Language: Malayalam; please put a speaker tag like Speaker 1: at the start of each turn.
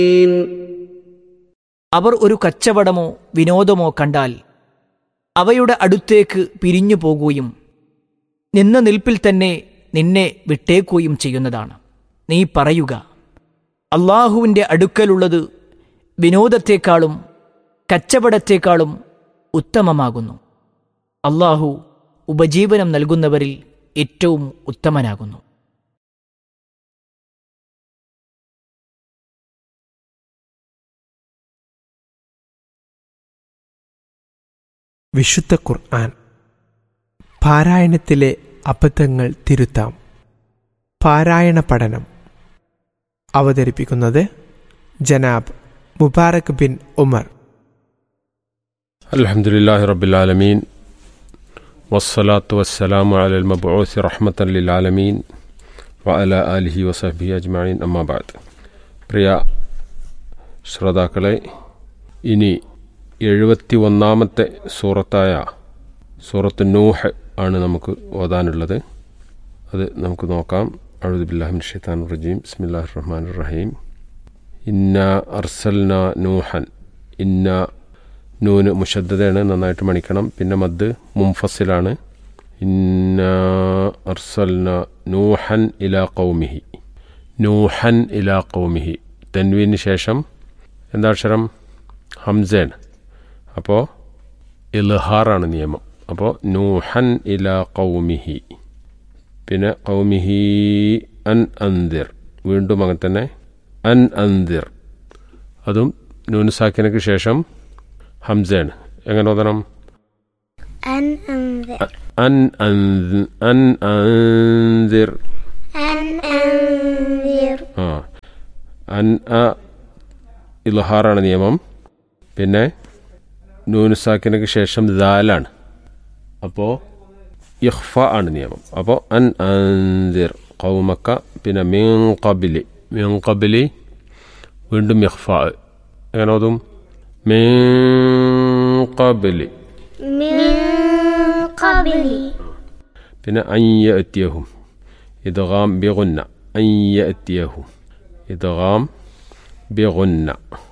Speaker 1: അവർ ഒരു കച്ചവടമോ വിനോദമോ കണ്ടാൽ അവയുടെ അടുത്തേക്ക് പിരിഞ്ഞു പോകുകയും നിന്ന നിൽപ്പിൽ തന്നെ നിന്നെ വിട്ടേക്കുകയും ചെയ്യുന്നതാണ്. നീ പറയുക, അള്ളാഹുവിൻ്റെ അടുക്കലുള്ളത് വിനോദത്തെക്കാളും കച്ചവടത്തെക്കാളും ഉത്തമമാകുന്നു. അള്ളാഹു ഉപജീവനം നൽകുന്നവരിൽ ഏറ്റവും ഉത്തമനാകുന്നു.
Speaker 2: വിശുദ്ധ ഖുർആൻ പാരായണത്തിലെ അബദ്ധങ്ങൾ തിരുത്താം. പാരായണ പഠനം അവതരിപ്പിക്കുന്നത് ജനാബ് മുബാറക് ബിൻ ഉമർ.
Speaker 3: അൽഹംദുലില്ലാഹി റബ്ബിൽ ആലമീൻ വസ്സലാത്തു വസ്സലാമു അലൽ മബ്ഊസ് റഹ്മത്തൻ ലിൽ ആലമീൻ വഅലാ ആലിഹി വസഹ്ബിഹി അജ്മഈൻ. അമ്മാ ബഅദ്. പ്രിയ ശ്രോതാക്കളെ, ഇനി 71-ാമത്തെ സൂറത്തായ സൂറത്ത് നൂഹ് ആണ് നമുക്ക് ഓതാനുള്ളത്. അത് നമുക്ക് നോക്കാം. അഊദു ബില്ലാഹി മിനശ് ശൈത്താനിർ റജീം. ബിസ്മില്ലാഹിർ റഹ്മാനിർ റഹീം. ഇന്നാ അർസൽനാ നൂഹൻ. ഇന്ന നൂന് മുശദ്ദദയാണ്, നന്നായിട്ട് മണിക്കണം. പിന്നെ മദ് മുൻഫസിലാണ്. ഇന്നാ അർസൽനാ നൂഹൻ ഇലാ ഖൗമിഹി. നൂഹൻ ഇലാ ഖൗമിഹി. തൻവീന് ശേഷം എന്താ അക്ഷരം? ഹംസയാണ്. അപ്പോൾ ഇൽഹാറാണ് നിയമം. അപ്പോൾ നൂഹൻ ഇലാ ഖൗമിഹി. പിന്നെ ഖൗമിഹി അൻ അൻദിർ. വീണ്ടും അങ്ങനെ തന്നെ അൻ അൻദിർ. അതും നൂന് സാക്കിനക്ക് ശേഷം ഹംസയാണ്. എങ്ങനെ ഓതണം? അൻ അൻദിർ. അൻ ഇൽഹാറാണ് നിയമം. പിന്നെ നൂന് സാക്കിനക്ക് ശേഷം ദാലാണ്. അപ്പോൾ ഇഖ്ഫ ആണ് നിയമം. അപ്പോൾ അൻ അൻദിർ ഖൗമക്ക. പിന്നെ മിൻ ഖബ്ലി. മിൻ ഖബ്ലി വീണ്ടും ഇഖ്ഫ. എങ്ങനെ ഓതും? മിൻ ഖബ്ലി. പിന്നെ അൻ യഅതിയഹും. ഇദ്ഗാം ബിഗുന്ന. അൻ യഅതിയഹും. ഇദ്ഗാം ബിഗുന്ന.